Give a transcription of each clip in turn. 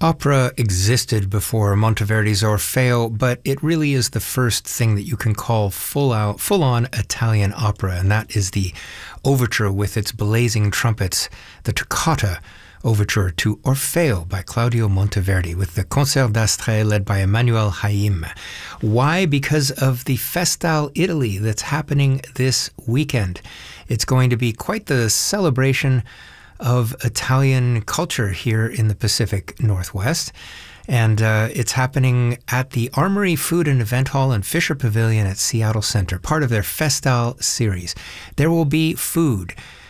Opera existed before Monteverdi's Orfeo, but it really is the first thing that you can call full-on Italian opera, and that is the overture with its blazing trumpets, the Toccata overture to Orfeo by Claudio Monteverdi, with the Concert d'Astre led by Emmanuel Haim. Why? Because of the Festal Italy that's happening this weekend. It's going to be quite the celebration of Italian culture here in the Pacific Northwest. And it's happening at the Armory Food and Event Hall and Fisher Pavilion at Seattle Center, part of their Festal series. There will be food,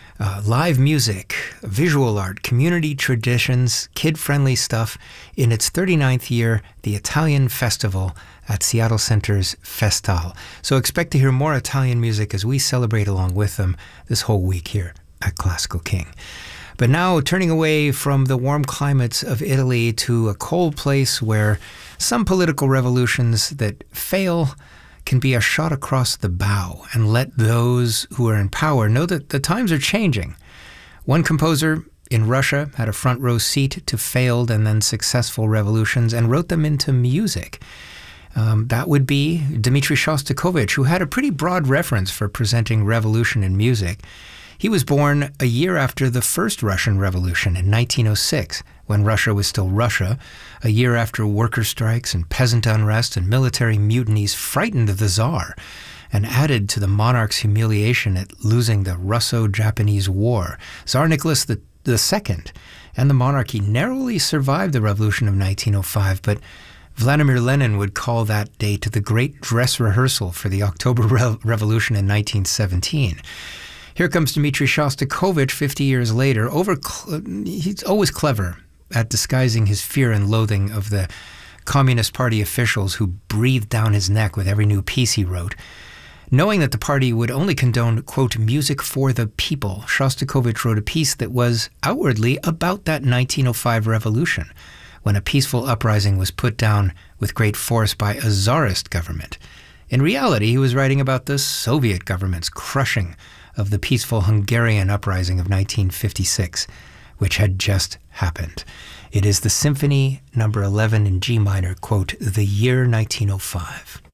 live music, visual art, community traditions, kid-friendly stuff in its 39th year, the Italian Festival at Seattle Center's Festal. So expect to hear more Italian music as we celebrate along with them this whole week here at Classical King. But now turning away from the warm climates of Italy to a cold place where some political revolutions that fail can be a shot across the bow and let those who are in power know that the times are changing. One composer in Russia had a front row seat to failed and then successful revolutions and wrote them into music. That would be Dmitri Shostakovich, who had a pretty broad reference for presenting revolution in music. He was born a year after the first Russian Revolution in 1906, when Russia was still Russia, a year after worker strikes and peasant unrest and military mutinies frightened the Tsar and added to the monarch's humiliation at losing the Russo-Japanese War. Tsar Nicholas II and the monarchy narrowly survived the revolution of 1905, but Vladimir Lenin would call that date the Great Dress Rehearsal for the October Revolution in 1917. Here comes Dmitri Shostakovich 50 years later. He's always clever at disguising his fear and loathing of the Communist Party officials who breathed down his neck with every new piece he wrote. Knowing that the party would only condone, quote, music for the people, Shostakovich wrote a piece that was outwardly about that 1905 revolution, when a peaceful uprising was put down with great force by a czarist government. In reality, he was writing about the Soviet government's crushing of the peaceful Hungarian uprising of 1956, which had just happened. It is the Symphony No. 11 in G minor, quote, the year 1905.